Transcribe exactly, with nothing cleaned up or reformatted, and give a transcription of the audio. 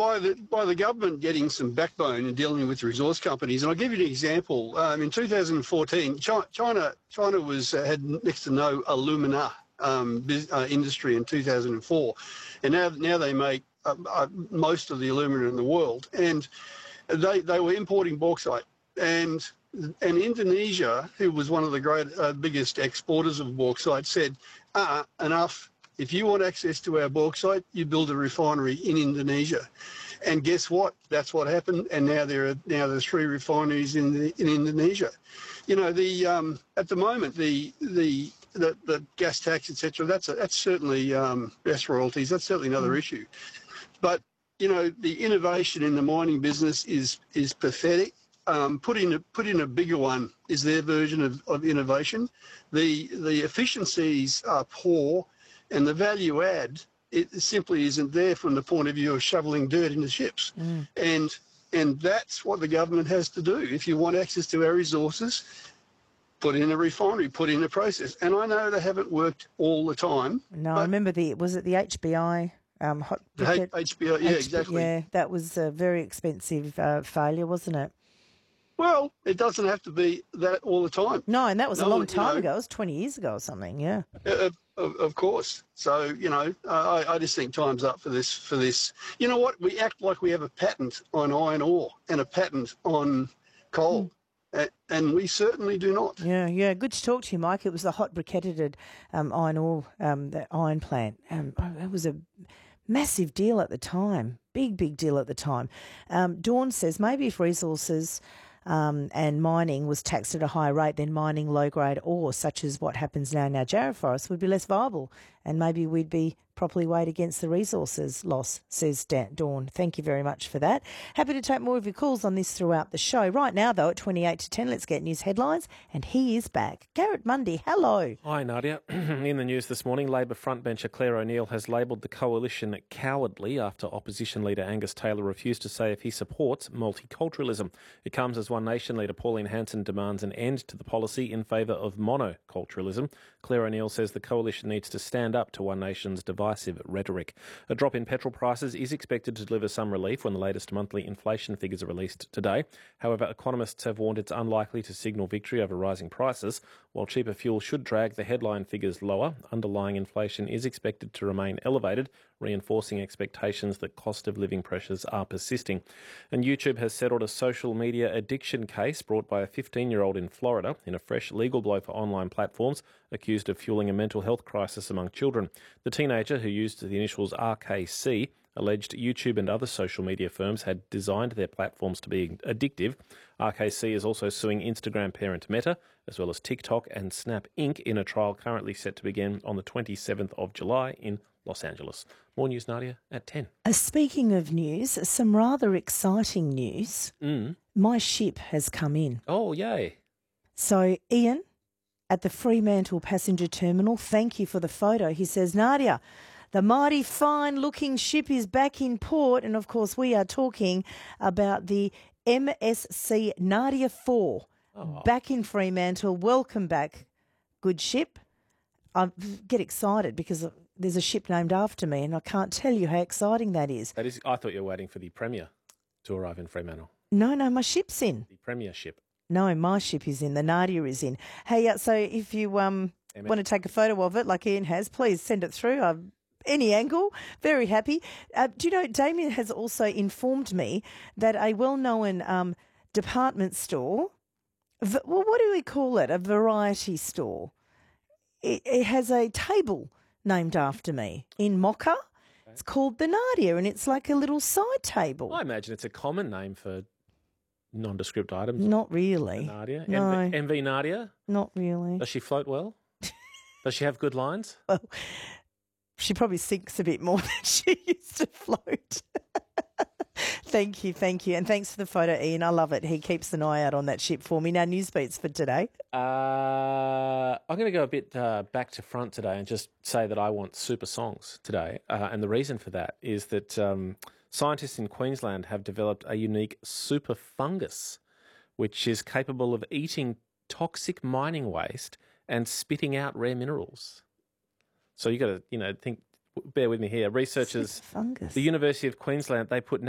by the by the government getting some backbone in dealing with resource companies, and I'll give you an example. Um, in two thousand fourteen, China China, China was uh, had next to no alumina um, biz, uh, industry in two thousand four, and now now they make uh, uh, most of the alumina in the world, and they they were importing bauxite, and and Indonesia, who was one of the great uh, biggest exporters of bauxite, said, "Ah, uh, enough. If you want access to our bauxite, you build a refinery in Indonesia." And guess what? That's what happened. And now there are now there's three refineries in the, in Indonesia. You know, the um, at the moment the the the, the gas tax, et cetera. That's a, that's certainly um, gas royalties. That's certainly another mm. issue. But you know, the innovation in the mining business is is pathetic. Um, put in a put in a bigger one is their version of, of innovation. The the efficiencies are poor. And the value add, it simply isn't there from the point of view of shoveling dirt into ships. Mm. And and that's what the government has to do. If you want access to our resources, put in a refinery, put in a process. And I know they haven't worked all the time. No, I remember the, was it the H B I? Um, hot the H B I, yeah, H- exactly. Yeah, that was a very expensive uh, failure, wasn't it? Well, it doesn't have to be that all the time. No, and that was no, a long time you know, ago. It was twenty years ago or something, yeah. Uh, of, of course. So, you know, I, I just think time's up for this. For this. You know what? We act like we have a patent on iron ore and a patent on coal. Mm. And we certainly do not. Yeah, yeah. Good to talk to you, Mike. It was the hot briquetted um, iron ore, um, the iron plant. Um, it was a massive deal at the time. Big, big deal at the time. Um, Dawn says maybe if resources um, and mining was taxed at a higher rate, then mining low-grade ore, such as what happens now in our Jarrah Forest, would be less viable, and maybe we'd be properly weighed against the resources loss, says Dawn. Thank you very much for that. Happy to take more of your calls on this throughout the show. Right now, though, at twenty-eight to ten, let's get news headlines, and he is back. Garrett Mundy, hello. Hi, Nadia. In the news this morning, Labor frontbencher Claire O'Neill has labelled the coalition cowardly after opposition leader Angus Taylor refused to say if he supports multiculturalism. It comes as One Nation leader Pauline Hanson demands an end to the policy in favour of monoculturalism. Claire O'Neill says the coalition needs to stand up to One Nation's divisive rhetoric. A drop in petrol prices is expected to deliver some relief when the latest monthly inflation figures are released today. However, economists have warned it's unlikely to signal victory over rising prices. While cheaper fuel should drag the headline figures lower, underlying inflation is expected to remain elevated, reinforcing expectations that cost of living pressures are persisting. And YouTube has settled a social media addiction case brought by a fifteen-year-old in Florida in a fresh legal blow for online platforms accused of fueling a mental health crisis among children. The teenager, who used the initials R K C, alleged YouTube and other social media firms had designed their platforms to be addictive. R K C is also suing Instagram parent Meta, as well as TikTok and Snap Incorporated in a trial currently set to begin on the twenty-seventh of July in Los Angeles. More news, Nadia, at ten. Uh, speaking of news, some rather exciting news. Mm. My ship has come in. Oh, yay. So, Ian, at the Fremantle Passenger Terminal, thank you for the photo. He says, Nadia, the mighty fine-looking ship is back in port, and of course we are talking about the M S C Nadia four, oh. back in Fremantle. Welcome back, good ship. I get excited because there's a ship named after me, and I can't tell you how exciting that is. That is. I thought you were waiting for the Premier to arrive in Fremantle. No, no, my ship's in. The Premier ship. No, my ship is in. The Nadia is in. Hey, uh, so if you um want to take a photo of it, like Ian has, please send it through. Uh, any angle, very happy. Uh, do you know, Damien has also informed me that a well-known um, department store, v- well, what do we call it? A variety store. It, it has a table named after me in Mocha. Okay. It's called the Nadia, and it's like a little side table. I imagine it's a common name for nondescript items. Not really. Nadia? No. M V, M V Nadia? Not really. Does she float well? Does she have good lines? Well, she probably sinks a bit more than she used to float. Thank you, thank you. And thanks for the photo, Ian. I love it. He keeps an eye out on that ship for me. Now, news beats for today. Uh, I'm going to go a bit uh, back to front today and just say that I want super songs today. Uh, and the reason for that is that um, scientists in Queensland have developed a unique super fungus, which is capable of eating toxic mining waste and spitting out rare minerals. So you got to, you know, think. Bear with me here. Researchers, fungus. The University of Queensland, they put